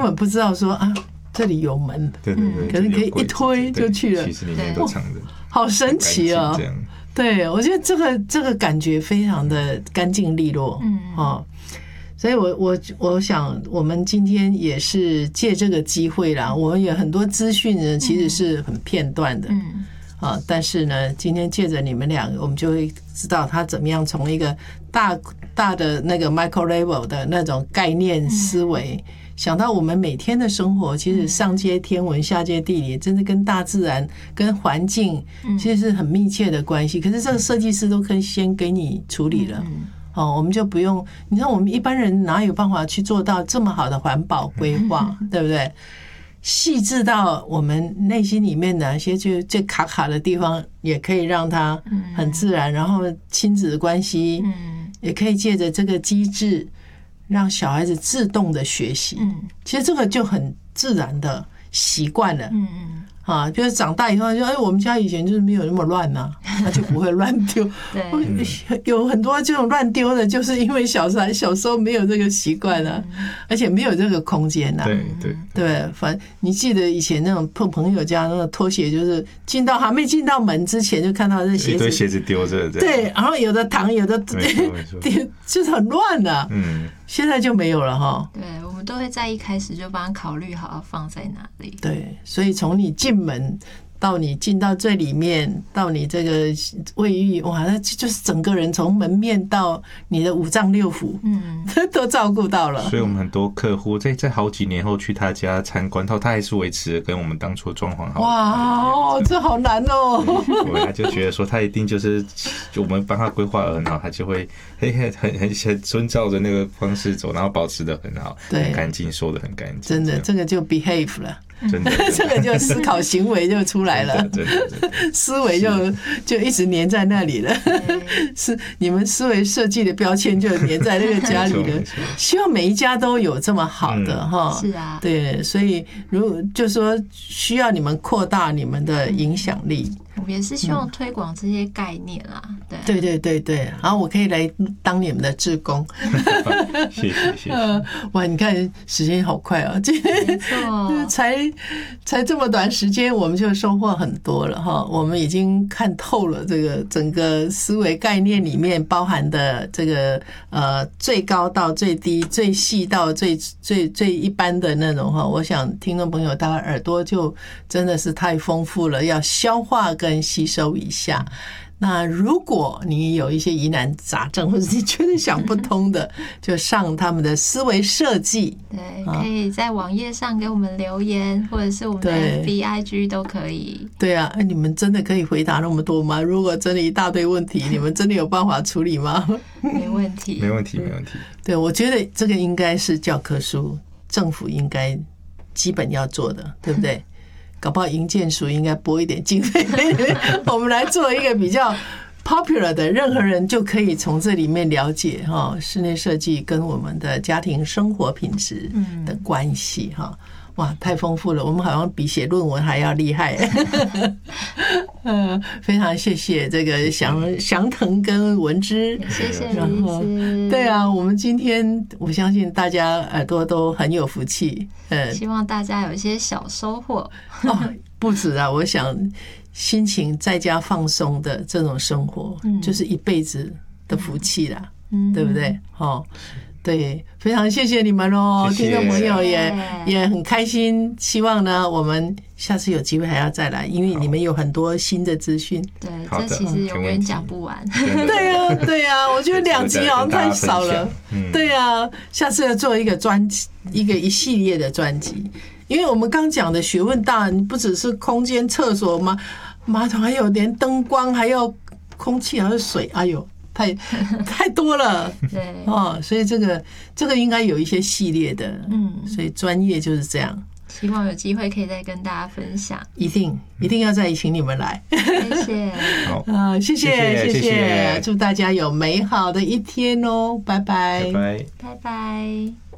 本不知道说啊这里有门， 对对对， 可是可以一推就去了， 其实里面都藏着， 好神奇哦！对，我觉得这个感觉非常的干净利落，所以我想我们今天也是借这个机会啦，我们有很多资讯呢其实是很片段的，但是呢，今天借着你们两个，我们就会知道他怎么样从一个大的那个 micro level 的那种概念思维。想到我们每天的生活，其实上接天文下接地理，真的跟大自然跟环境其实是很密切的关系。可是这个设计师都可以先给你处理了，我们就不用。你看我们一般人哪有办法去做到这么好的环保规划，对不对？细致到我们内心里面哪些就最卡的地方，也可以让它很自然。然后亲子关系，也可以借着这个机制。让小孩子自动的学习，其实这个就很自然的习惯了，就是长大以后就我们家以前就是没有那么乱啊，他就不会乱丢。有很多这种乱丢的，就是因为小时候没有这个习惯啊，而且没有这个空间啊。对，反正你记得以前那种朋友家那个拖鞋，就是还没进到门之前就看到这鞋子， 一堆鞋子丢着， 对，然后有的躺，有的就是很乱的。现在就没有了哈。 对，我们都会在一开始就帮他考虑好要放在哪里。 对，所以从你进门到你进到最里面，到你这个卫浴，哇，那就是整个人从门面到你的五脏六腑，都照顾到了。 所以我们很多客户在好几年后去他家参观，他还是维持跟我们当初装潢好。 哇，这好难哦！ 他就觉得说他一定就是我们帮他规划得很好，他就会很遵照着那个方式走，然后保持得很好，很干净，收得很干净。 真的，这个就 behave 了。这个就思考行为就出来了，思维就一直黏在那里了。是你们思维设计的标签就黏在那个家里了。希望每一家都有这么好的哈。 是啊， 对，所以就说需要你们扩大你们的影响力。 我们也是希望推广这些概念啦。 对，然后我可以来当你们的志工。 谢谢。 哇，你看时间好快啊！今天才这么短时间，我们就收获很多了哈。我们已经看透了这个整个思维概念里面包含的这个最高到最低、最细到最一般的那种哈。我想听众朋友大家耳朵就真的是太丰富了，要消化跟吸收一下。那如果你有一些疑难杂症，或者你觉得想不通的，就上他们的思维设计。 对，可以在网页上给我们留言，或者是我们的 FB、IG 都可以。 对啊，你们真的可以回答那么多吗？如果真的一大堆问题，你们真的有办法处理吗？ 没问题。 对，我觉得这个应该是教科书，政府应该基本要做的，对不对？搞不好营建署应该拨一点经费，我们来做一个比较 popular 的，任何人就可以从这里面了解室内设计跟我们的家庭生活品质的关系哈。哇，太丰富了，我们好像比写论文还要厉害。非常谢谢这个祥腾跟文之， 谢谢李医师。 对啊，我们今天我相信大家耳朵都很有福气， 希望大家有一些小收获。 不止啊，我想心情在家放松的这种生活，就是一辈子的福气啦，对不对？对，非常谢谢你们哦，听众朋友也很开心。希望呢，我们下次有机会还要再来，因为你们有很多新的资讯。对， 这其实永远讲不完。 对啊，我觉得2集好像太少了。对啊，下次要做一个专辑，一系列的专辑，因为我们刚讲的学问大，你不只是空间、厕所吗？马桶还有连灯光，还有空气，还有水，哎呦。太多了， 对所以这个应该有一些系列的，所以专业就是这样。 希望有机会可以再跟大家分享， 一定要再请你们来。 谢谢， 好，谢谢，祝大家有美好的一天哦，拜拜， 拜拜。